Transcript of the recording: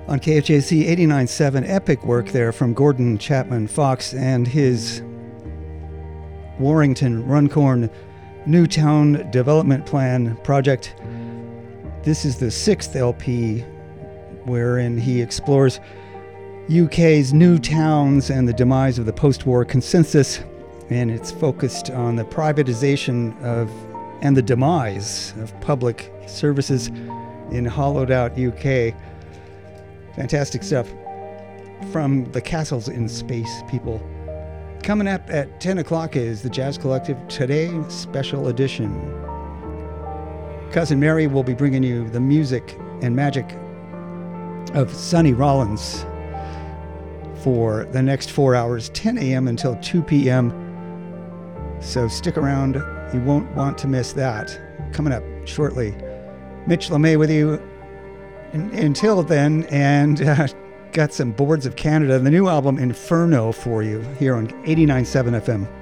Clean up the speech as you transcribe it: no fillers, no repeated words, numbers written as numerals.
On KHAC 89.7, epic work there from Gordon Chapman Fox and his Warrington Runcorn Newtown Development Plan project. This is the 6th LP wherein he explores UK's new towns and the demise of the post-war consensus, and it's focused on the privatization of and the demise of public services in hollowed-out UK. Fantastic stuff from the Castles in Space people. Coming up at 10 o'clock is the Jazz Collective Today Special Edition. Cousin Mary will be bringing you the music and magic of Sonny Rollins for the next 4 hours, 10 a.m. until 2 p.m. So stick around. You won't want to miss that. Coming up shortly. Mitch LeMay with you until then, and got some Boards of Canada, the new album Inferno for you here on 89.7 FM.